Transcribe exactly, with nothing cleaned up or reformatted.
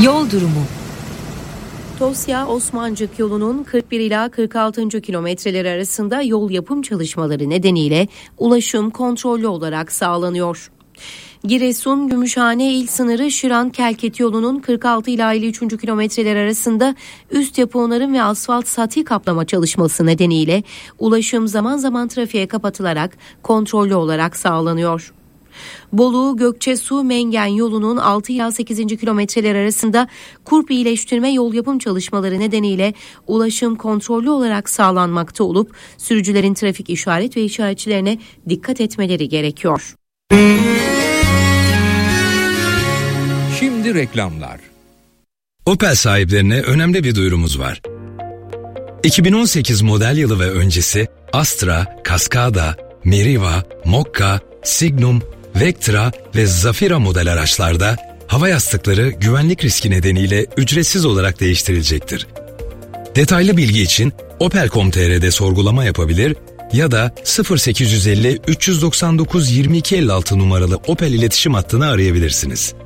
Yol durumu. Tosya-Osmancık yolunun kırk bir ila kırk altıncı kilometreleri arasında yol yapım çalışmaları nedeniyle ulaşım kontrollü olarak sağlanıyor. Giresun-Gümüşhane il sınırı Şiran-Kelket yolunun kırk altı ila elli üçüncü kilometreler arasında üst yapı onarım ve asfalt sati kaplama çalışması nedeniyle ulaşım zaman zaman trafiğe kapatılarak kontrollü olarak sağlanıyor. Bolu-Gökçesu-Mengen yolunun altı ila sekizinci kilometreler arasında kurp iyileştirme yol yapım çalışmaları nedeniyle ulaşım kontrollü olarak sağlanmakta olup sürücülerin trafik işaret ve işaretçilerine dikkat etmeleri gerekiyor. Şimdi reklamlar. Opel sahiplerine önemli bir duyurumuz var. iki bin on sekiz model yılı ve öncesi Astra, Cascada, Meriva, Mokka, Signum, Vectra ve Zafira model araçlarda hava yastıkları güvenlik riski nedeniyle ücretsiz olarak değiştirilecektir. Detaylı bilgi için opel nokta com nokta tr'de sorgulama yapabilir ya da sıfır sekiz yüz elli üç yüz doksan dokuz yirmi iki elli altı numaralı Opel iletişim hattını arayabilirsiniz.